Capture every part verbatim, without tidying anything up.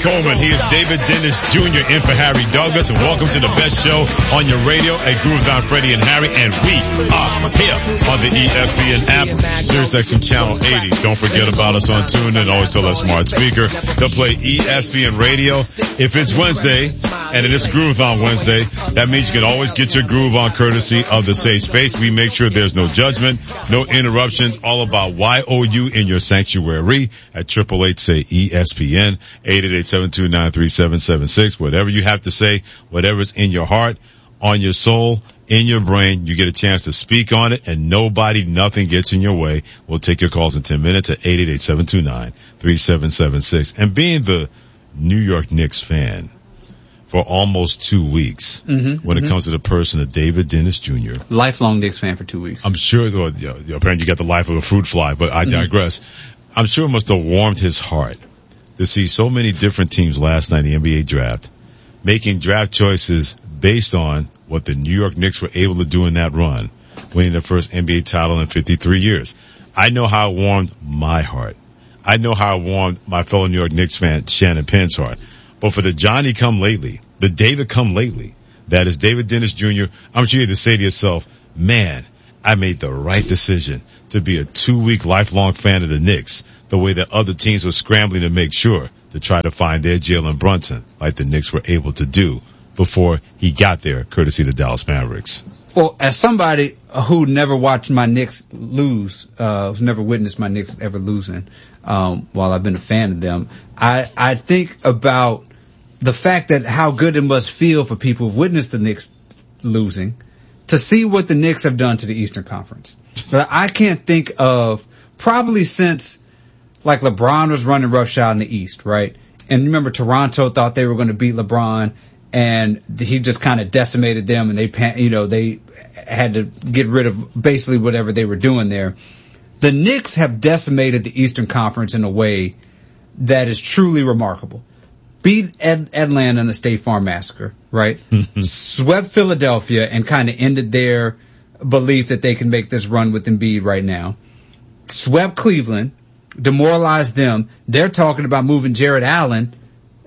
Coleman. He is David Dennis Junior in for Harry Douglas. And welcome to the best show on your radio at Groovedown Freddie and Harry. And we are here on the E S P N app, SiriusXM Channel eighty. Don't forget about us on TuneIn. Always tell that smart speaker to play E S P N Radio. If it's Wednesday, and it is Groove On Wednesday, that means you can always get your groove on courtesy of the Safe Space. We make sure there's no judgment, no interruptions, all about Y O U in your sanctuary at triple eight say E S P N, eight eight eight, seven two nine, three seven seven six. Whatever you have to say, whatever's in your heart, on your soul, in your brain, you get a chance to speak on it, and nobody, nothing gets in your way. We'll take your calls in ten minutes at eight eight eight, seven two nine, three seven seven six. And being the New York Knicks fan for almost two weeks, mm-hmm, when mm-hmm. it comes to the person of David Dennis Junior Lifelong Knicks fan for two weeks. I'm sure, well, you know, apparently you got the life of a fruit fly, but I digress. Mm-hmm. I'm sure it must have warmed his heart to see so many different teams last night in the N B A draft making draft choices based on what the New York Knicks were able to do in that run, winning their first N B A title in fifty-three years. I know how it warmed my heart. I know how it warmed my fellow New York Knicks fan Shannon Penn's heart. But for the Johnny come lately, the David come lately, that is David Dennis Junior, I'm sure you had to say to yourself, man, I made the right decision to be a two-week lifelong fan of the Knicks, the way that other teams were scrambling to make sure to try to find their Jalen Brunson, like the Knicks were able to do before he got there, courtesy of the Dallas Mavericks. Well, as somebody who never watched my Knicks lose, uh, who's never witnessed my Knicks ever losing, um, while I've been a fan of them, I, I think about the fact that how good it must feel for people who've witnessed the Knicks losing to see what the Knicks have done to the Eastern Conference. So I can't think of, probably since like LeBron was running roughshod in the East, right? And remember Toronto thought they were going to beat LeBron, and he just kind of decimated them, and they, you know, they had to get rid of basically whatever they were doing there. The Knicks have decimated the Eastern Conference in a way that is truly remarkable. Beat Ad- Atlanta in the State Farm Massacre, right? Swept Philadelphia and kind of ended their belief that they can make this run with Embiid right now. Swept Cleveland, demoralized them. They're talking about moving Jared Allen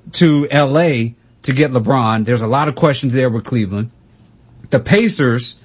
to L A to get LeBron. There's a lot of questions there with Cleveland. The Pacers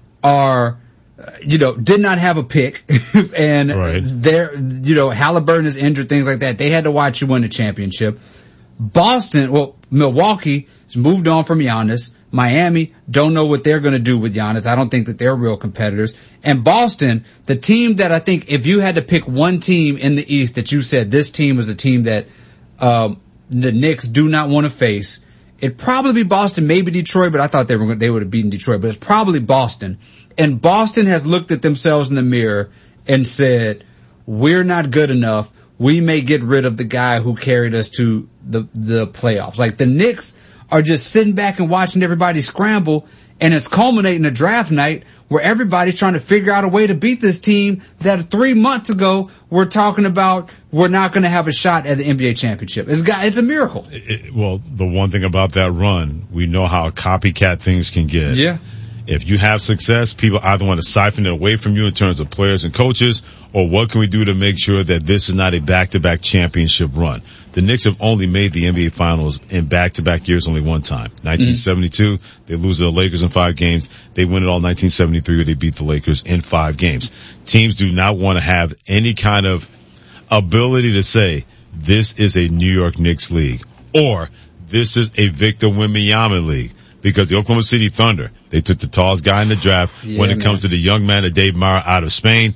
are, you know, did not have a pick, and right. they're, you know, Halliburton is injured, things like that. They had to watch you win the championship. Boston, well, Milwaukee has moved on from Giannis. Miami, don't know what they're going to do with Giannis. I don't think that they're real competitors. And Boston, the team that I think if you had to pick one team in the East that you said this team was a team that um, the Knicks do not want to face, it'd probably be Boston, maybe Detroit, but I thought they were they would have beaten Detroit. But it's probably Boston. And Boston has looked at themselves in the mirror and said, we're not good enough. We may get rid of the guy who carried us to the the playoffs. Like the Knicks are just sitting back and watching everybody scramble, and it's culminating a draft night where everybody's trying to figure out a way to beat this team that three months ago we're talking about we're not going to have a shot at the N B A championship. It's got, it's a miracle. It, well, the one thing about that run, we know how copycat things can get. Yeah. If you have success, people either want to siphon it away from you in terms of players and coaches, or what can we do to make sure that this is not a back-to-back championship run? The Knicks have only made the N B A Finals in back-to-back years only one time. nineteen seventy-two, mm-hmm. they lose to the Lakers in five games. They win it all nineteen seventy-three, where they beat the Lakers in five games. Teams do not want to have any kind of ability to say, this is a New York Knicks league, or this is a Victor Wembanyama league. Because the Oklahoma City Thunder, they took the tallest guy in the draft yeah, when it man. comes to the young man of Dave Mara out of Spain.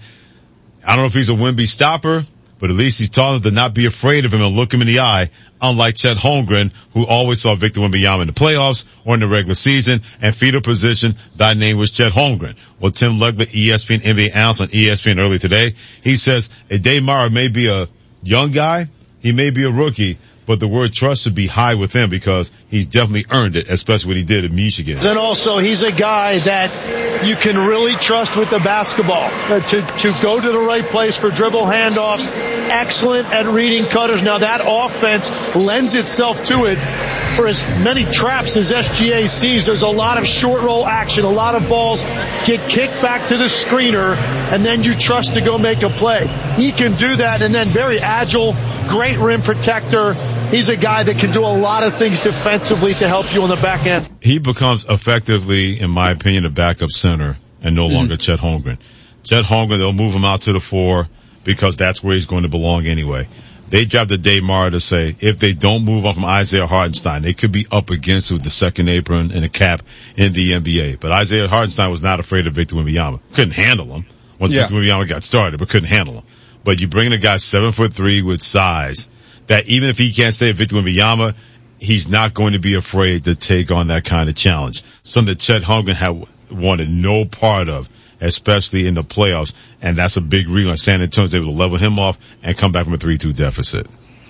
I don't know if he's a Wemby stopper, but at least he's tall enough to not be afraid of him and look him in the eye, unlike Chet Holmgren, who always saw Victor Wembanyama in the playoffs or in the regular season, and feeder position, thy name was Chet Holmgren. Well, Tim Legler, E S P N N B A analyst on E S P N earlier today, he says, hey, Dave Mara may be a young guy, he may be a rookie, but the word trust should be high with him because he's definitely earned it, especially what he did at Michigan. And also, he's a guy that you can really trust with the basketball uh, to, to go to the right place for dribble handoffs, excellent at reading cutters. Now, that offense lends itself to it for as many traps as S G A sees. There's a lot of short roll action, a lot of balls get kicked back to the screener, and then you trust to go make a play. He can do that, and then very agile, great rim protector. he's a guy that can do a lot of things defensively to help you on the back end. He becomes effectively, in my opinion, a backup center and no mm. longer Chet Holmgren. Chet Holmgren, they'll move him out to the four because that's where he's going to belong anyway. They drafted Dave Mara to say if they don't move on from Isaiah Hartenstein, they could be up against with the second apron and a cap in the N B A. But Isaiah Hartenstein was not afraid of Victor Wembanyama. Couldn't handle him once yeah. Victor Wembanyama got started, but couldn't handle him. But you bring in a guy seven foot three with size that even if he can't stay at Victor Wembanyama, he's not going to be afraid to take on that kind of challenge. Something that Chet Holmgren had wanted no part of, especially in the playoffs, and that's a big reason San Antonio's able to level him off and come back from a three two deficit.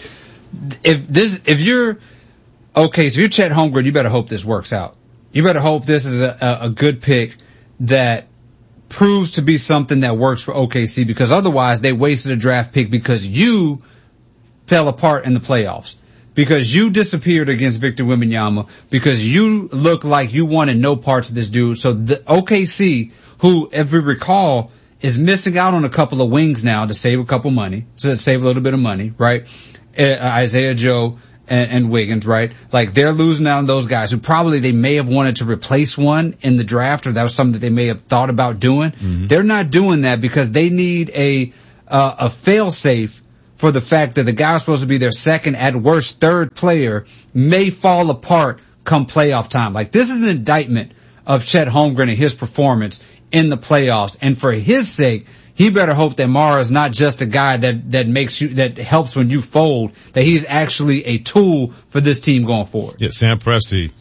If this, if you're, okay, so if you're Chet Holmgren, you better hope this works out. You better hope this is a, a good pick that proves to be something that works for O K C, because otherwise they wasted a draft pick because you fell apart in the playoffs. Because you disappeared against Victor Wembanyama, because you look like you wanted no parts of this dude. So the O K C, who, if we recall, is missing out on a couple of wings now to save a couple money, so to save a little bit of money, right? Uh, Isaiah Joe and, and Wiggins, right? Like, they're losing out on those guys who probably they may have wanted to replace one in the draft, or that was something that they may have thought about doing. Mm-hmm. They're not doing that because they need a uh, a fail-safe for the fact that the guy who's supposed to be their second, at worst, third player may fall apart come playoff time. Like, this is an indictment of Chet Holmgren and his performance in the playoffs. And for his sake, he better hope that Mara is not just a guy that, that makes you, that helps when you fold, that he's actually a tool for this team going forward. Yeah, Sam Presti,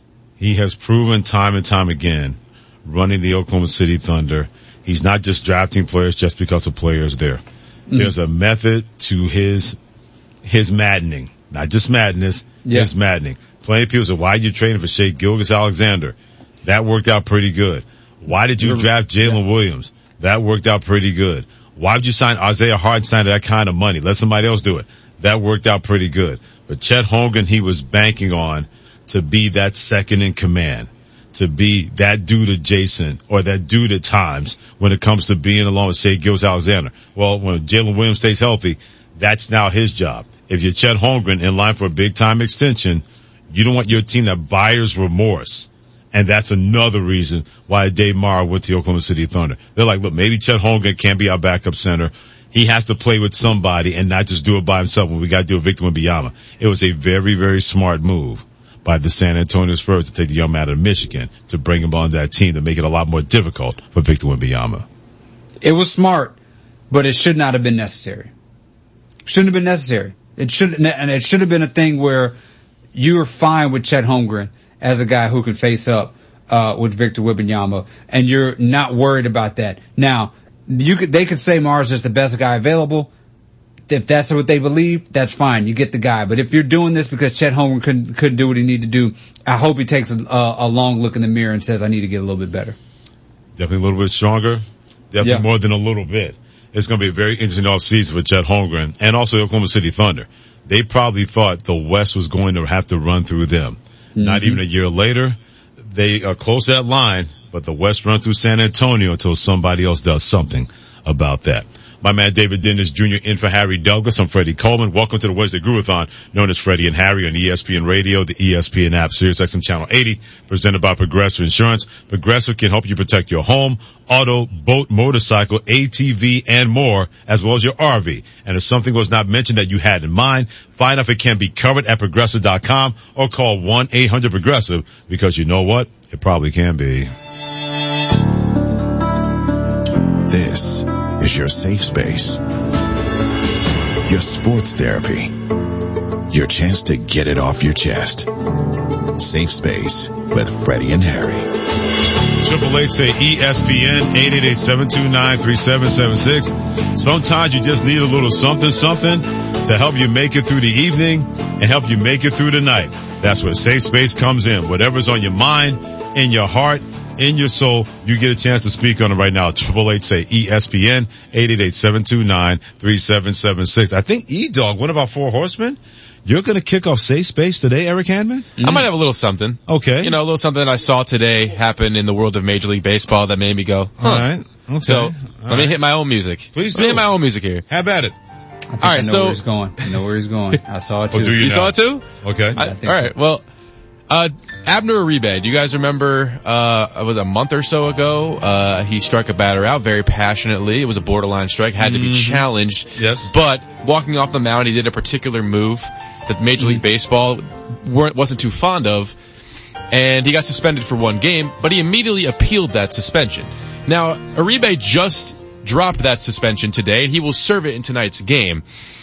he has proven time and time again, running the Oklahoma City Thunder, he's not just drafting players just because a player is there. There's a method to his his maddening, not just madness, yeah. his maddening. Plenty of people say, why are you trading for Shai Gilgeous-Alexander? That worked out pretty good. Why did you draft Jalen yeah. Williams? That worked out pretty good. Why would you sign Isaiah Hartenstein to that kind of money? Let somebody else do it. That worked out pretty good. But Chet Holmgren, he was banking on to be that second in command, to be that dude adjacent or that dude at times when it comes to being along with, say, Gilgeous-Alexander. Well, when Jalen Williams stays healthy, that's now his job. If you're Chet Holmgren in line for a big-time extension, you don't want your team to have buyer's remorse. And that's another reason why Dave Mara went to the Oklahoma City Thunder. They're like, look, maybe Chet Holmgren can't be our backup center. He has to play with somebody and not just do it by himself when we got to do a Victor Wembanyama. It was a very, very smart move by the San Antonio Spurs to take the young man out of Michigan to bring him on that team to make it a lot more difficult for Victor Wembanyama. It was smart, but it should not have been necessary. Shouldn't have been necessary. It should, and it should have been a thing where you were fine with Chet Holmgren as a guy who can face up uh with Victor Wembanyama, and you're not worried about that. Now, you could, they could say Mars is the best guy available. If that's what they believe, that's fine. You get the guy. But if you're doing this because Chet Holmgren couldn't, couldn't do what he needed to do, I hope he takes a, a, a long look in the mirror and says, I need to get a little bit better. Definitely a little bit stronger. Definitely yeah. more than a little bit. It's going to be a very interesting offseason for Chet Holmgren and also the Oklahoma City Thunder. They probably thought the West was going to have to run through them. Mm-hmm. Not even a year later. They are close to that line, but the West run through San Antonio until somebody else does something about that. My man David Dennis Junior in for Harry Douglas. I'm Freddie Coleman. Welcome to the Wednesday Groovathon, known as Freddie and Harry on E S P N Radio, the E S P N app, Sirius X M Channel eighty, presented by Progressive Insurance. Progressive can help you protect your home, auto, boat, motorcycle, A T V, and more, as well as your R V. And if something was not mentioned that you had in mind, find out if it can be covered at Progressive dot com or call one eight hundred progressive, because you know what? It probably can be. This is your safe space, your sports therapy, your chance to get it off your chest. Safe Space with Freddie and Harry. Triple Eight say E S P N, eight eight eight, seven two nine, three seven seven six. Sometimes you just need a little something something to help you make it through the evening and help you make it through the night. That's where Safe Space comes in. Whatever's on your mind, in your heart, in your soul, you get a chance to speak on it right now. Triple Eight say E S P N, eight eight eight, seven two nine, three seven seven six. I think E-Dog, one of our four horsemen, you're going to kick off Safe Space today, Eric Handman? Mm-hmm. I might have a little something. Okay. You know, a little something that I saw today happen in the world of Major League Baseball that made me go, huh. All right. Okay. So, All let right. me hit my own music. Please let do. Let me hit my own music here. Have at it. I think All right, I know so where he's going. I know where he's going. I saw it too. Oh, do you You now? saw it too? Okay. I, I all think right. so. Well, uh, Abner Uribe, do you guys remember, uh, it was a month or so ago, uh, he struck a batter out very passionately. It was a borderline strike, had to be Mhm. challenged. Yes. But walking off the mound, he did a particular move that Major League Baseball weren't, wasn't too fond of. And he got suspended for one game, but he immediately appealed that suspension. Now, Uribe just dropped that suspension today, and he will serve it in tonight's game.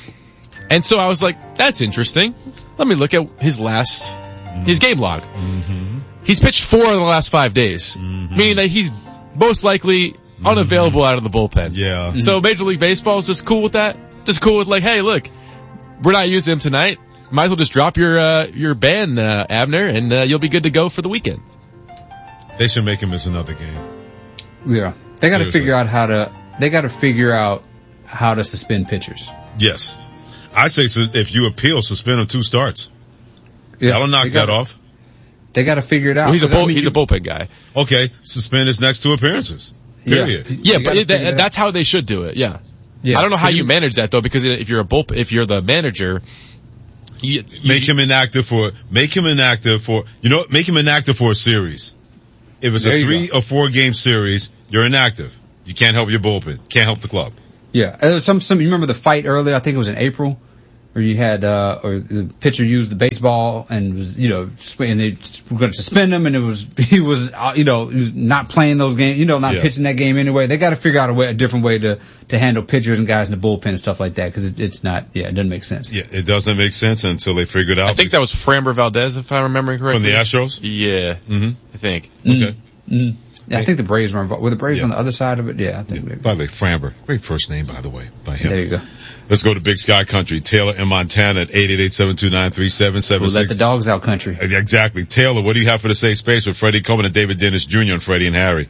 And so I was like, that's interesting. Let me look at his last, his game log. Mm-hmm. He's pitched four of the last five days, Mm-hmm. meaning that he's most likely unavailable out of the bullpen. Yeah. So Major League Baseball is just cool with that. Just cool with like, hey, look, we're not using him tonight. Might as well just drop your uh, your ban, uh, Abner, and uh, you'll be good to go for the weekend. They should make him miss another game. Yeah, they got to Seriously. figure out how to. They got to figure out how to suspend pitchers. Yes. I say so if you appeal, suspend him two starts. Yeah, That'll knock they that gotta- off. They got to figure it out. Well, he's a 'Cause, I bull, mean, he's you- a bullpen guy. Okay, suspend his next two appearances. Period. Yeah, Yeah, You but gotta it, figure it that, out. that's how they should do it. Yeah. Yeah. I don't know how So you manage that though, because if you're a bull, if you're the manager, you, you, Make him inactive for, make him inactive for, you know, make him inactive for a series. If it's There a you three or four game series, you're inactive. You can't help your bullpen. Can't help the club. Yeah, uh, some some. You remember the fight earlier? I think it was in April, where you had uh, or the pitcher used the baseball and was you know sw- and they were going to suspend him, and it was he was uh, you know he was not playing those games, you know, not Yeah. pitching that game anyway. They got to figure out a way, a different way to to handle pitchers and guys in the bullpen and stuff like that because it, it's not. Yeah, it doesn't make sense. Yeah, it doesn't make sense until they figure it out. I think that was Framber Valdez, if I'm remembering from correctly. the Astros. Yeah, Mm-hmm. I think. Okay. Mm. Yeah, I think the Braves were involved. Were the Braves Yeah. on the other side of it? Yeah, I think. They, By the way, Framber. Great first name, by the way, by him. there you go. Let's go to Big Sky Country. Taylor in Montana at eight eight eight, seven two nine, three seven seven We'll let the six. dogs out, country. Exactly. Taylor, what do you have for the safe space with Freddie Coleman and David Dennis Junior and Freddie and Harry?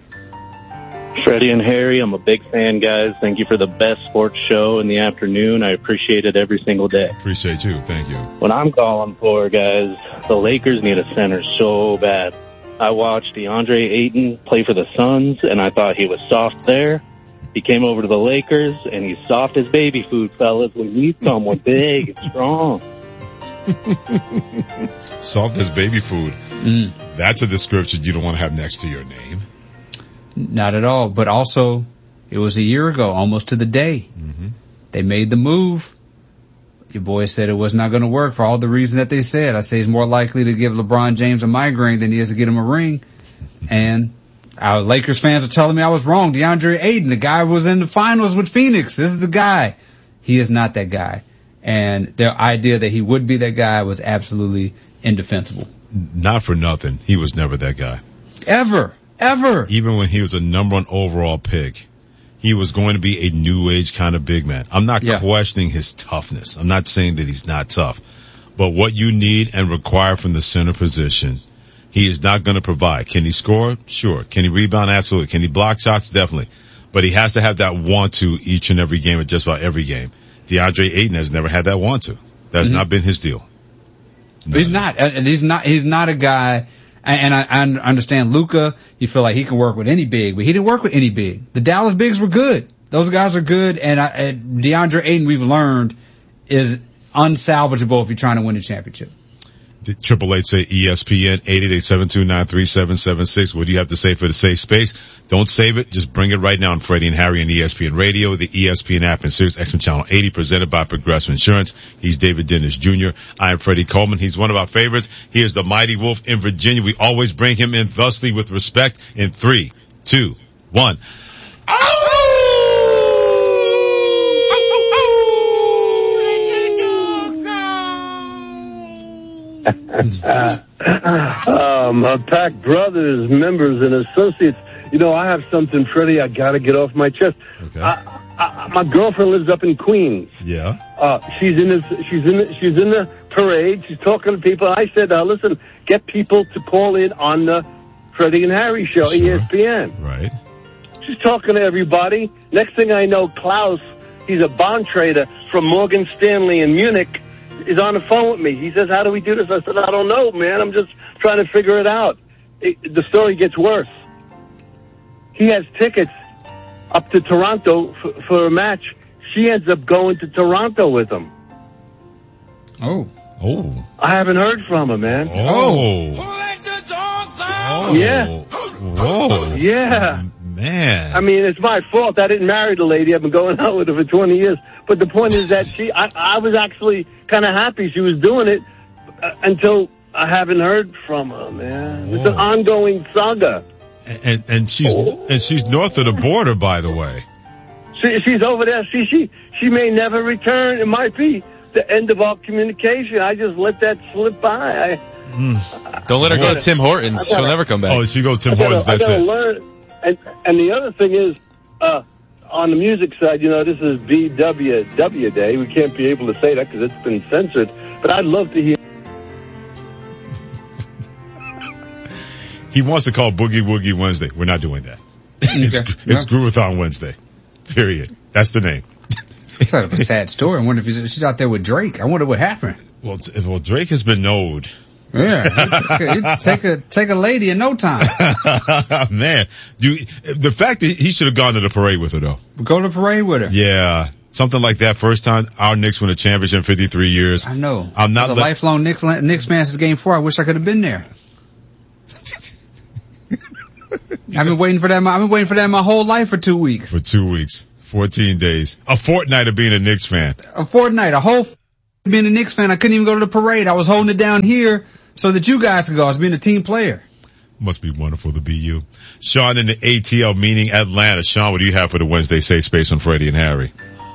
Freddie and Harry, I'm a big fan, guys. Thank you for the best sports show in the afternoon. I appreciate it every single day. Appreciate you. Thank you. What I'm calling for, guys, the Lakers need a center so bad. I watched DeAndre Ayton play for the Suns, and I thought he was soft there. He came over to the Lakers, and he's soft as baby food, fellas. We need someone big and strong. Soft as baby food. Mm. That's a description you don't want to have next to your name. Not at all. But also, it was a year ago, almost to the day. Mm-hmm. They made the move. Your boy said it was not going to work for all the reasons that they said. I say he's more likely to give LeBron James a migraine than he is to get him a ring. And our Lakers fans are telling me I was wrong. DeAndre Ayton, the guy was in the finals with Phoenix. This is the guy. He is not that guy. And their idea that he would be that guy was absolutely indefensible. Not for nothing. He was never that guy. Ever. Ever. Even when he was a number one overall pick, he was going to be a new age kind of big man. I'm not Yeah. questioning his toughness. I'm not saying that he's not tough. But what you need and require from the center position, he is not going to provide. Can he score? Sure. Can he rebound? Absolutely. Can he block shots? Definitely. But he has to have that want to each and every game, or just about every game. DeAndre Ayton has never had that want to. That's Mm-hmm. not been his deal. No. He's not. And he's not. He's not a guy. And I, I understand Luka. You feel like he can work with any big, but he didn't work with any big. The Dallas bigs were good. Those guys are good. And, I, and DeAndre Ayton, we've learned, is unsalvageable if you're trying to win a championship. Triple Eight say E S P N eight eight eight, seven two nine, three seven seven six. What do you have to say for the safe space? Don't save it. Just bring it right now on Freddie and Harry and E S P N Radio, the E S P N app, and Sirius X M Channel eighty, presented by Progressive Insurance. He's David Dennis Junior I am Freddie Coleman. He's one of our favorites. He is the mighty wolf in Virginia. We always bring him in thusly with respect. In three, two, one. um, uh, Pack brothers, members, and associates. You know, I have something, Freddie, I gotta get off my chest. Okay. I, I, my girlfriend lives up in Queens. Yeah. Uh, she's in this, she's in, the, she's in the parade. She's talking to people. I said, uh, listen, get people to call in on the Freddie and Harry show, Sure. E S P N. Right. She's talking to everybody. Next thing I know, Klaus, he's a bond trader from Morgan Stanley in Munich, is on the phone with me. He says, how do we do this? I said, I don't know, man. I'm just trying to figure it out. It, the story gets worse. He has tickets up to Toronto for, for a match. she ends up going to Toronto with him. Oh. Oh. I haven't heard from her, man. Oh. Oh. Yeah. Whoa. Yeah. Man. I mean, it's my fault. I didn't marry the lady. I've been going out with her for twenty years. But the point is that she, I, I was actually kind of happy she was doing it uh, until I haven't heard from her, man. Whoa. It's an ongoing saga. And, and she's, oh. and she's north of the border, by the way. She, she's over there. See, she, she may never return. It might be the end of our communication. I just let that slip by. I, mm. Don't let her go to Tim Hortons. Gotta, She'll never come back. Oh, she go to Tim I gotta, Hortons. That's I gotta it. Learn. And, and the other thing is, uh, on the music side, you know, this is B W W Day. We can't be able to say that because it's been censored. But I'd love to hear. He wants to call Boogie Woogie Wednesday. We're not doing that. Okay. it's it's yeah. Groovathon Wednesday. Period. That's the name. It's kind of a sad story. I wonder if she's out there with Drake. I wonder what happened. Well, well, Drake has been knowed. Yeah, it'd take a take a lady in no time. Man, you the fact that he should have gone to the parade with her though. Go to the parade with her. Yeah, something like that. First time our Knicks win a championship in fifty-three years. I know. I'm not As a le- lifelong Knicks Knicks fan since Game Four. I wish I could have been there. I've been waiting for that. I've been waiting for that my whole life for two weeks. For two weeks, fourteen days, a fortnight of being a Knicks fan. A fortnight, a whole f- being a Knicks fan. I couldn't even go to the parade. I was holding it down here so that you guys could go. I was being a team player. Must be wonderful to be you. Sean in the A T L meeting Atlanta. Sean, what do you have for the Wednesday Safe Space on Freddie and Harry?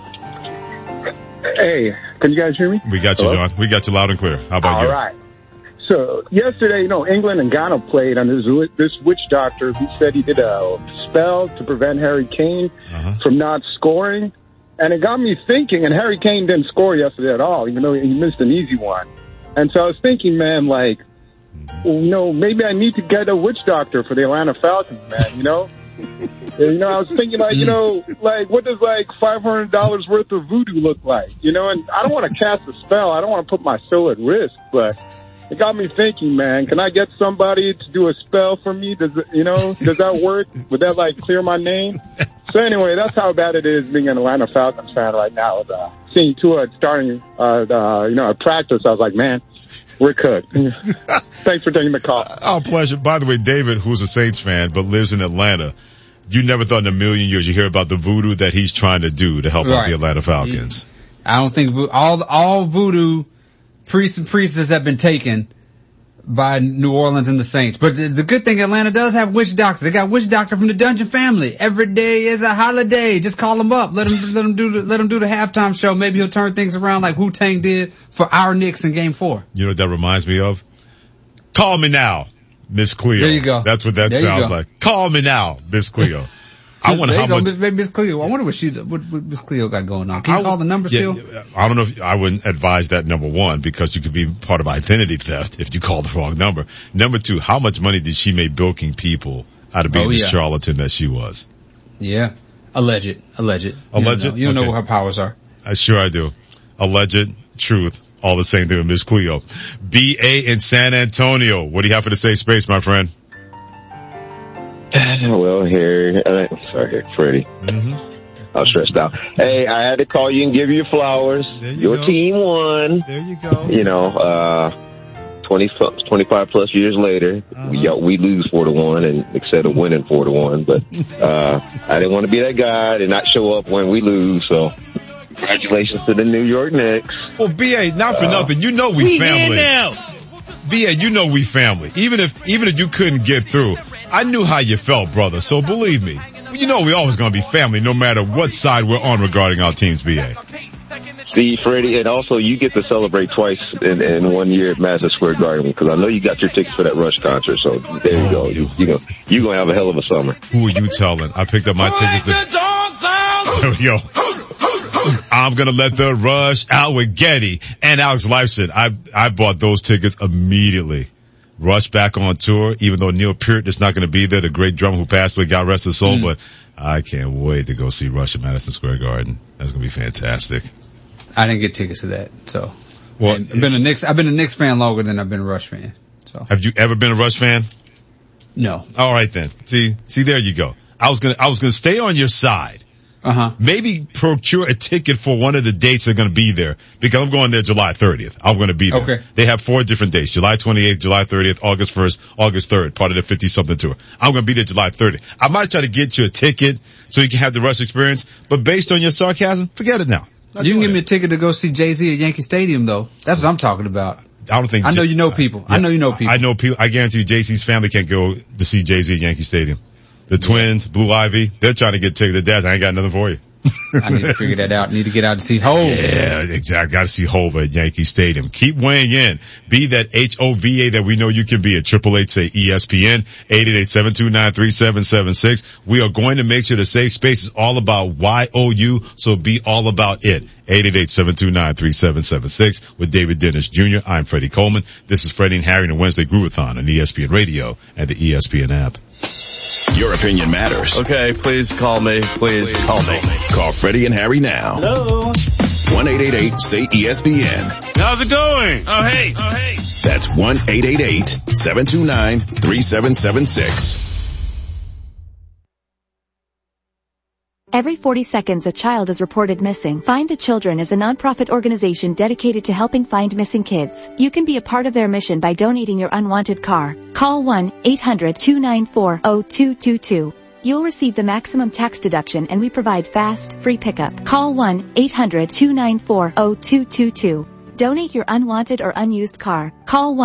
Hey, can you guys hear me? We got you, Hello? John. We got you loud and clear. How about All you? All right. So yesterday, you know, England and Ghana played, and this, this witch doctor who said he did a spell to prevent Harry Kane uh-huh. from not scoring. And it got me thinking, and Harry Kane didn't score yesterday at all, even though he missed an easy one. And so I was thinking, man, like, well, you know, maybe I need to get a witch doctor for the Atlanta Falcons, man, you know? You know, I was thinking, like, you know, like, what does, like, five hundred dollars worth of voodoo look like? You know, and I don't want to cast a spell. I don't want to put my soul at risk, but it got me thinking, man, can I get somebody to do a spell for me? Does it, you know, does that work? Would that, like, clear my name? So anyway, that's how bad it is being an Atlanta Falcons fan right now. Uh, seeing Tua starting, uh, the, you know, at practice, I was like, man, we're cooked. Thanks for taking the call. Oh, pleasure. By the way, David, who's a Saints fan but lives in Atlanta, you never thought in a million years you hear about the voodoo that he's trying to do to help right. out the Atlanta Falcons. I don't think vo- all all voodoo priests and priestesses have been taken by New Orleans and the Saints. But the, the good thing, Atlanta does have witch doctor. They got witch doctor from the Dungeon family. Every day is a holiday. Just call him up. Let him let him do the, let him do the halftime show. Maybe he'll turn things around like Wu-Tang did for our Knicks in Game Four. You know what that reminds me of? Call me now, Miss Cleo. There you go. That's what that there sounds like. Call me now, Miss Cleo. I wonder how much. Maybe Miss Cleo. I wonder what she's what, what Miss Cleo got going on. Can you I, call the number yeah, still? I don't know if I wouldn't advise that, number one, because you could be part of identity theft if you call the wrong number. Number two, how much money did she make bilking people out of being oh, yeah. the charlatan that she was? Yeah, alleged, alleged, alleged. You don't know, you don't okay. know what her powers are. I sure I do. Alleged, truth, all the same thing with Miss Cleo. B A in San Antonio. What do you have for the safe space, my friend? Well, here, uh, sorry, Freddie. Mm-hmm. I was stressed out. Hey, I had to call you and give you flowers. You Your go. team won. There you go. You know, uh, twenty, twenty-five plus years later, uh-huh. we, we lose four to one, and instead of winning four to one. But uh, I didn't want to be that guy to not show up when we lose. So, congratulations to the New York Knicks. Well, B A, not for uh, nothing. You know we, we family. Here now. B A, you know we family. Even if even if you couldn't get through, I knew how you felt, brother. So believe me, you know we always gonna be family, no matter what side we're on regarding our teams. B A. See, Freddie, and also you get to celebrate twice in, in one year at Madison Square Garden, because I know you got your tickets for that Rush concert. So there you go. You you know you gonna have a hell of a summer. Who are you telling? I picked up my tickets. To... Yo. I'm gonna let the Rush out with Getty and Alex Lifeson. I I bought those tickets immediately. Rush back on tour, even though Neil Peart is not gonna be there, the great drummer who passed away, God rest his soul. Mm. But I can't wait to go see Rush at Madison Square Garden. That's gonna be fantastic. I didn't get tickets to that, so. Well, I've been a Knicks. I've been a Knicks fan longer than I've been a Rush fan. So. Have you ever been a Rush fan? No. All right then. See, see, there you go. I was gonna, I was gonna stay on your side. Uh-huh. Maybe procure a ticket for one of the dates they're going to be there, because I'm going there July thirtieth. I'm going to be there. Okay. They have four different dates: July twenty-eighth, July thirtieth, August first, August third, part of the fifty-something tour. I'm going to be there July thirtieth. I might try to get you a ticket so you can have the Rush experience, but based on your sarcasm, forget it now. Not You can give it. me a ticket to go see Jay-Z at Yankee Stadium, though. That's what I'm talking about. I don't think. I know J- you know people. Yeah, I know you know people. I know people. I guarantee you, Jay-Z's family can't go to see Jay-Z at Yankee Stadium. The Twins, Blue Ivy, they're trying to get tickets. Their dads, I ain't got nothing for you. I need to figure that out. Need to get out to see Hov. Yeah, exactly. Got to see Hov at Yankee Stadium. Keep weighing in. Be that H O V A that we know you can be at triple eight say E S P N, eight eight eight, seven two nine, three seven seven six. We are going to make sure the safe space is all about Y O U, so be all about it. eight eight eight, seven two nine, three seven seven six with David Dennis Junior I'm Freddie Coleman. This is Freddie and Harry in the Wednesday Groovathon on E S P N Radio and the E S P N app. Your opinion matters. Okay, please call me. Please, please call me. Call Freddie and Harry now. Hello. one eight eight eight say E S P N. How's it going? Oh, hey. Oh, hey. That's one eight eight eight, seven two nine, three seven seven six. Every forty seconds a child is reported missing. Find the Children is a nonprofit organization dedicated to helping find missing kids. You can be a part of their mission by donating your unwanted car. Call one eight hundred, two nine four, zero two two two. You'll receive the maximum tax deduction and we provide fast, free pickup. Call one eight hundred, two nine four, zero two two two. Donate your unwanted or unused car. Call one